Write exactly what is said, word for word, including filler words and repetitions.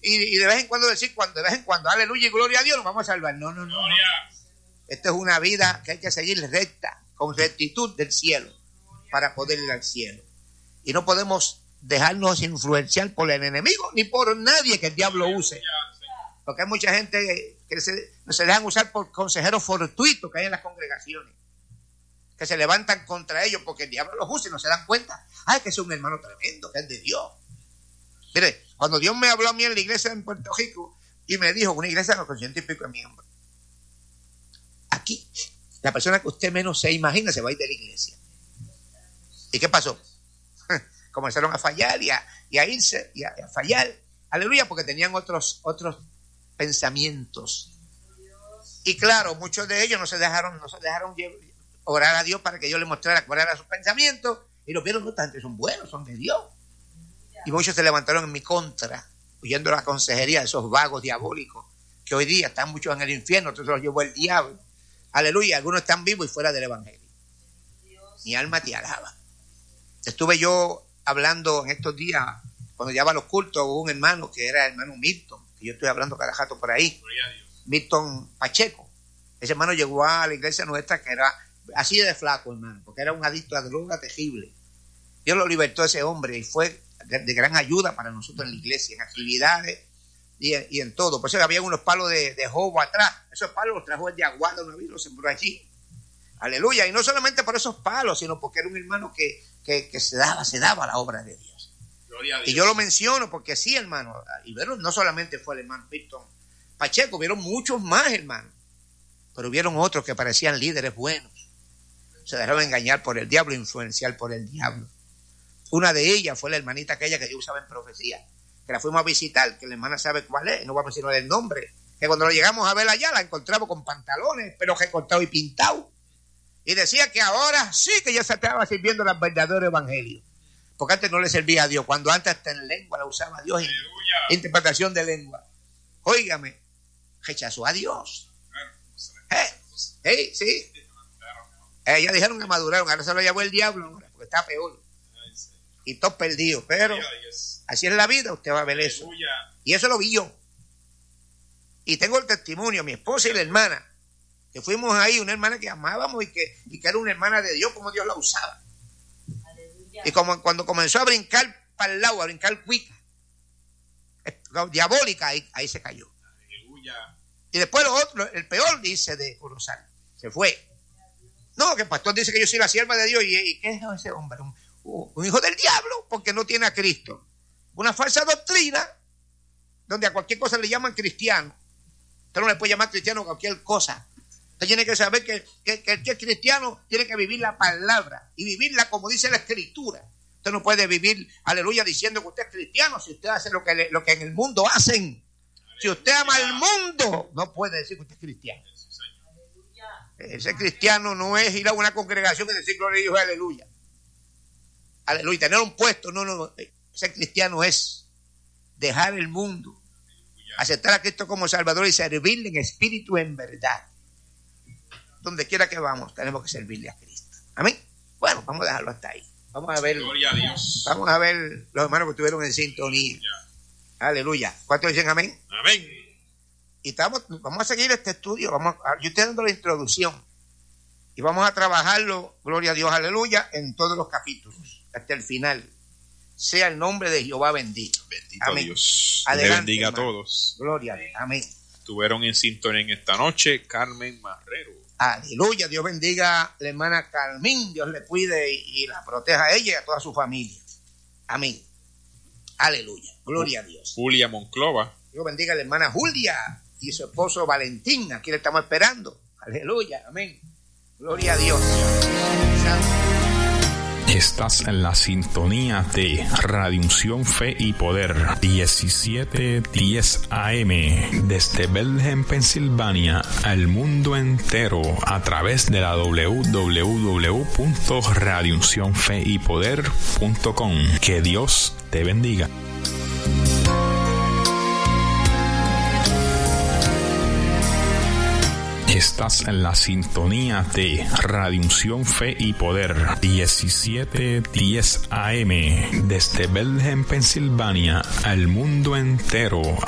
y, y de vez en cuando decir, cuando de vez en cuando, aleluya y gloria a Dios, nos vamos a salvar. No, no, no. no. Esto es una vida que hay que seguir recta, con rectitud del cielo, para poder ir al cielo. Y no podemos dejarnos influenciar por el enemigo, ni por nadie que el diablo use. Porque hay mucha gente que se, se dejan usar por consejeros fortuitos que hay en las congregaciones, que se levantan contra ellos porque el diablo los usa y no se dan cuenta. Ay, que es un hermano tremendo, que es de Dios. Mire, cuando Dios me habló a mí en la iglesia en Puerto Rico y me dijo, una iglesia con ciento y pico de miembros, aquí, la persona que usted menos se imagina se va a ir de la iglesia. ¿Y qué pasó? Comenzaron a fallar y a, y a irse y a, a fallar. Aleluya, porque tenían otros, otros pensamientos. Y claro, muchos de ellos no se dejaron, no se dejaron orar a Dios para que Dios les mostrara cuál era sus pensamientos. Y los vieron, no, tanto son buenos, son de Dios. Y muchos se levantaron en mi contra, oyendo la consejería de esos vagos diabólicos, que hoy día están muchos en el infierno, otros los llevó el diablo. Aleluya, algunos están vivos y fuera del evangelio. Mi alma te alaba. Estuve yo hablando en estos días, cuando llevaba los cultos, hubo un hermano que era el hermano Milton, que yo estoy hablando cada rato por ahí, Milton Pacheco. Ese hermano llegó a la iglesia nuestra, que era así de flaco, hermano, porque era un adicto a droga terrible. Dios lo libertó a ese hombre y fue de, de gran ayuda para nosotros en la iglesia, en actividades y en, y en todo. Por eso había unos palos de, de jobo atrás. Esos palos los trajo el de Aguada una vez, los sembró allí. Aleluya. Y no solamente por esos palos, sino porque era un hermano que, que, que se daba, se daba a la obra de Dios. Gloria a Dios. Y yo lo menciono porque sí, hermano. Y vieron, no solamente fue el hermano Milton Pacheco, vieron muchos más, hermano. Pero vieron otros que parecían líderes buenos. Se dejaron engañar por el diablo, influenciar por el diablo. Una de ellas fue la hermanita aquella que yo usaba en profecía, que la fuimos a visitar, que la hermana sabe cuál es, no vamos a decir el nombre, que cuando lo llegamos a ver allá la encontramos con pantalones, pero recortado y pintado, y decía que ahora sí que ya se estaba sirviendo el verdadero evangelio, porque antes no le servía a Dios, cuando antes hasta en lengua la usaba a Dios, en interpretación de lengua. Óigame, rechazó a Dios. ¿Eh? ¿Eh? Sí. Eh, ya dijeron que maduraron, ahora se lo llevó el diablo, ahora, porque está peor. Y todos perdidos, pero así es la vida, usted va a ver eso. Y eso lo vi yo. Y tengo el testimonio, mi esposa y la hermana, que fuimos ahí, una hermana que amábamos y que, y que era una hermana de Dios, como Dios la usaba. Aleluya. Y como cuando comenzó a brincar para el lado, a brincar cuica, diabólica, ahí, ahí se cayó. Aleluya. Y después lo otro, el peor dice de Corozal, se fue. No, que el pastor dice que yo soy la sierva de Dios. ¿Y, y qué es ese hombre? Un, un hijo del diablo, porque no tiene a Cristo. Una falsa doctrina, donde a cualquier cosa le llaman cristiano. Usted no le puede llamar cristiano a cualquier cosa. Usted tiene que saber que, que, que el que es cristiano tiene que vivir la palabra y vivirla como dice la Escritura. Usted no puede vivir, aleluya, diciendo que usted es cristiano si usted hace lo que, le, lo que en el mundo hacen. Si usted ama al mundo, no puede decir que usted es cristiano. Ese cristiano no es ir a una congregación y decir gloria a Dios, aleluya. Aleluya, tener un puesto, no, no, no. Ese cristiano es dejar el mundo, aceptar a Cristo como Salvador y servirle en espíritu y en verdad. Donde quiera que vamos, tenemos que servirle a Cristo. Amén. Bueno, vamos a dejarlo hasta ahí. Vamos a ver. Gloria a Dios. Vamos a ver los hermanos que estuvieron en sintonía. Aleluya. ¿Cuántos dicen amén? Amén. Y estamos, vamos a seguir este estudio. Vamos a, yo estoy dando la introducción. Y vamos a trabajarlo, gloria a Dios, aleluya, en todos los capítulos, hasta el final. Sea el nombre de Jehová bendito. Bendito amén. Dios. Adelante, le bendiga hermano. A todos. Gloria a Dios. Amén. Estuvieron en sintonía en esta noche Carmen Marrero. Aleluya. Dios bendiga a la hermana Carmen. Dios le cuide y, y la proteja a ella y a toda su familia. Amén. Aleluya. Gloria a Dios. Julia Monclova. Dios bendiga a la hermana Julia y su esposo Valentín. Aquí le estamos esperando. Aleluya. Amén. Gloria a Dios. Estás en la sintonía de Radio Unción, Fe y Poder, diecisiete diez A M, desde Bethlehem, Pensilvania, al mundo entero, a través de la doble u doble u doble u punto radio unción fe y poder punto com. Que Dios te bendiga. Estás en la sintonía de Radio Unción, Fe y Poder, diecisiete diez A M, desde Bethlehem, Pensilvania, al mundo entero.